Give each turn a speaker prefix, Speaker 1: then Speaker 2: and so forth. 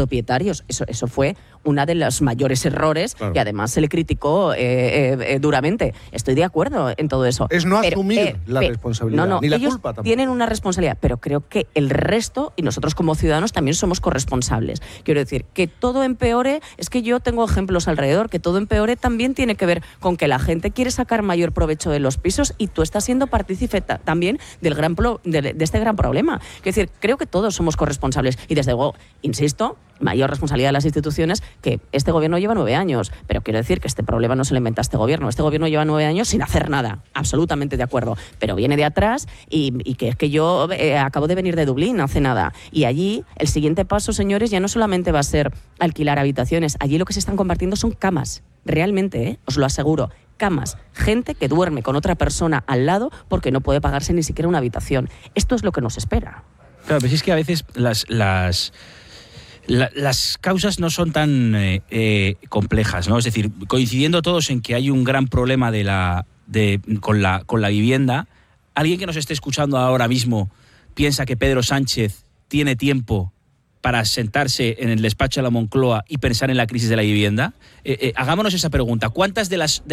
Speaker 1: propietarios. Eso fue uno de los mayores errores,
Speaker 2: claro,
Speaker 1: y además se le criticó duramente. Estoy de acuerdo en todo eso.
Speaker 2: Es no asumir la responsabilidad, ni la
Speaker 1: ellos
Speaker 2: culpa tampoco.
Speaker 1: tienen una responsabilidad, pero creo que el resto, y nosotros como ciudadanos también somos corresponsables. Quiero decir, que todo empeore, es que yo tengo ejemplos alrededor, que todo empeore también tiene que ver con que la gente quiere sacar mayor provecho de los pisos y tú estás siendo partícipe también de este gran problema. Quiero decir, creo que todos somos corresponsables y desde luego, insisto, mayor responsabilidad de las instituciones, que este gobierno lleva 9 años, pero quiero decir que este problema no se lo inventa este gobierno lleva 9 años sin hacer nada, absolutamente de acuerdo, pero viene de atrás y que es que yo acabo de venir de Dublín hace nada, y allí el siguiente paso, señores, ya no solamente va a ser alquilar habitaciones, allí lo que se están compartiendo son camas, realmente, os lo aseguro, camas, gente que duerme con otra persona al lado porque no puede pagarse ni siquiera una habitación. Esto es lo que nos espera.
Speaker 3: Claro, pero es que a veces las causas no son tan complejas, ¿no? Es decir, coincidiendo todos en que hay un gran problema con la vivienda, alguien que nos esté escuchando ahora mismo piensa que Pedro Sánchez tiene tiempo para sentarse en el despacho de la Moncloa y pensar en la crisis de la vivienda. Hagámonos esa pregunta. ¿Cuántas de las